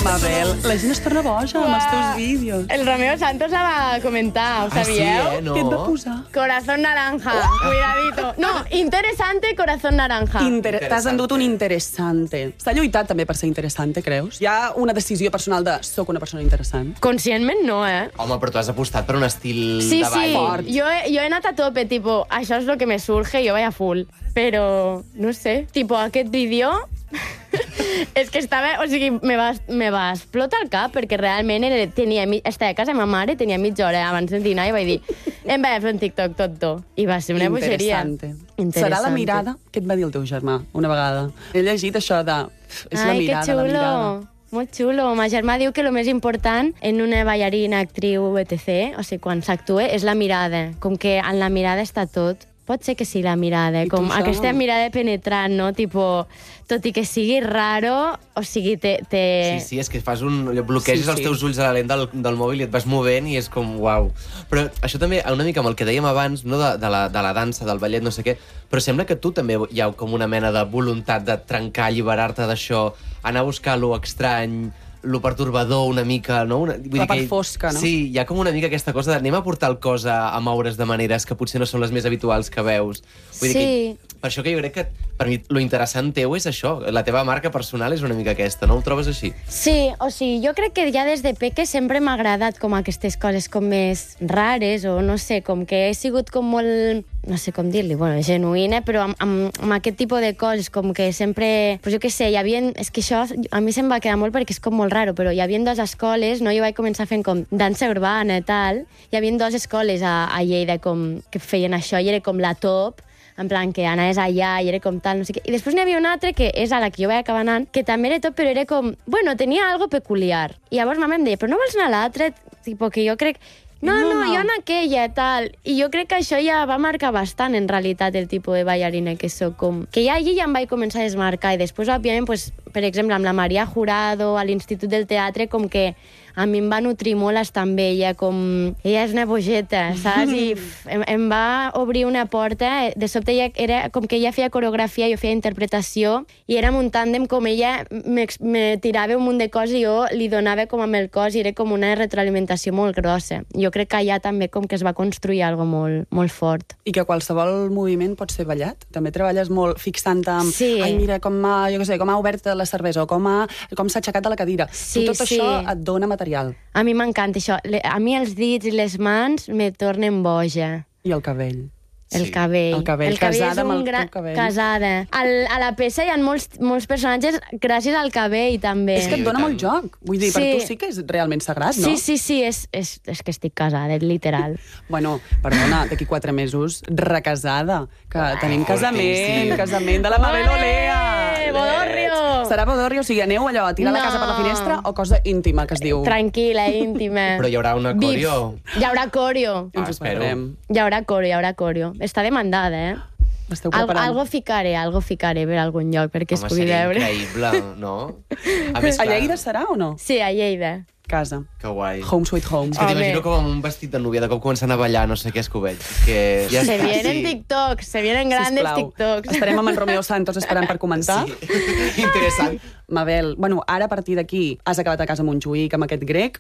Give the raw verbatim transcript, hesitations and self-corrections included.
Mabel, la gent es torna boja amb els teus vídeos. El Romeo Santos la va comentar, ho sabíeu? Ah, sí, eh? No. Què et va posar? Corazón naranja, cuidadito. No, interesante, corazón naranja. Inter T'has endut un interessante. Està lluitat també per ser interessante, creus? Hi ha una decisió personal de soc una persona interessant? Conscientment no, eh? Home, però tu has apostat per un estil Sí, de ball. sí, fort. jo he, jo he anat a tope, tipo, això és lo que me surge, jo vaig a full. Però, no sé, tipo, aquest vídeo... és que estava... O sigui, me va, me va explotar el cap, perquè realment era, tenia, estava a casa de ma mare, tenia mitja hora abans de dinar i vaig dir em vaig a fer un TikTok tot, I va ser una bogeria. Interessante. Serà la mirada? Què et va dir el teu germà una vegada? He llegit això de... És la Ai, mirada, que la xulo. mirada. Molt xulo. Ma germà diu que el més important en una ballarina, actriu, etcètera, o sigui, quan s'actua, és la mirada. Com que en la mirada està tot. Pot ser que sí, la mirada, I tu com això? aquesta mirada penetrant, no? Tipo, tot i que sigui raro, o sigui, te... te... Sí, sí, és que fas un... bloqueges Sí, sí. els teus ulls a la lent del, del mòbil i et vas movent i és com, uau. Però això també, una mica amb el que dèiem abans, no, de, de, la, de la dansa, del ballet, no sé què, però sembla que tu també hi ha com una mena de voluntat de trencar, alliberar-te d'això, anar a buscar lo estrany, lo pertorbador una mica, no? Una, vull La dir que, part fosca, no? Sí, hi ha com una mica aquesta cosa de anem a portar el cos a, a moure's de maneres que potser no són les més habituals que veus. Vull dir Sí. que, per això que jo crec que, per mi, lo interessant teu és això. La teva marca personal és una mica aquesta, no ho trobes així? Sí, o sigui, jo crec que ja des de peque sempre m'ha agradat com aquestes coses com més rares, o no sé, com que he sigut com molt, no sé com dir-li, bueno, genuïna, però amb, amb, amb aquest tipus de coses, com que sempre, pues jo què sé, hi havia, és que això a mi se'm va quedar molt perquè és com molt raro, però hi havia dues escoles, no? Jo vaig començar fent com dansa urbana i tal, hi havia dues escoles a, a Lleida com, que feien això i era com la top, en plan que anaves allà i era com tal, no sé què. I després n'hi havia una altra que és a la que jo vaig acabar anant, que també era top, però era com... Bueno, tenia algo peculiar. I llavors ma mare em deia, però no vols anar a l'altra? Tipo que jo crec... No, no, no, jo en aquella, tal. I jo crec que això ja va marcar bastant, en realitat, el tipus de ballarina que sóc. Com... Que ja allí ja em vaig començar a desmarcar. I després, òbviament, pues, per exemple, amb la Maria Jurado, a l'Institut del Teatre, com que a mi em va nutrir molt estar amb ella, com... Ella és una bogeta, saps? I pff, em, em va obrir una porta. De sobte ella era com que ella feia coreografia, jo feia interpretació, i érem un tàndem com ella me, me tirava un munt de coses i jo li donava com amb el cos, i era com una retroalimentació molt grossa. Jo crec que allà també com que es va construir algo molt, molt fort. I que qualsevol moviment pot ser ballat? També treballes molt fixant-te amb... Sí. Ai, mira, com ha, jo què sé, com ha obert la cervesa, o com ha, com s'ha aixecat de la cadira. Sí, tu tot sí. això et dona material. A mi m'encanta això. Le- A mi els dits i les mans me tornen boja. I el cabell. El Sí. cabell. El cabell, el cabell casada és amb un el gran... teu cabell. Casada. Al, a la peça hi ha molts, molts personatges gràcies al cabell, també. És que et dona tant. molt joc. Vull dir, per Sí. tu sí que és realment sagrat, no? Sí, sí, sí, és, és, és que estic casada, literal. Bueno, perdona, d'aquí quatre mesos, recasada, que tenim fortíssim. casament, casament de la Mabel Olea. Ole, Bodorrio! Serà Bodorrio, o sigui, aneu allò a tirar la No. casa per la finestra o cosa íntima, que es diu? Tranquil·la, íntima. Però hi haurà una Vip. coreo? Hi haurà coreo. Ens Ah, ho espero. esperem. Hi haurà coreo, hi haurà coreo. Està demandada, eh? Esteu Al, preparant. algo ficaré, algo ficaré per algun lloc perquè es Home, pugui seria veure. increïble, no? A més, A clar, Lleida serà o no? Sí, a Lleida. Casa. que guai. Home sweet home. És que t'imagino Home. com amb un vestit de núvia, de cop començant a ballar, no sé què és que ho veig. És que ja Se està, vienen sí. TikToks, se vienen grandes Sisplau. TikToks. Estarem amb en Romeo Santos esperant per comentar. Sí. Interessant. Mabel, bueno, ara a partir d'aquí has acabat a casa a Montjuïc amb aquest grec.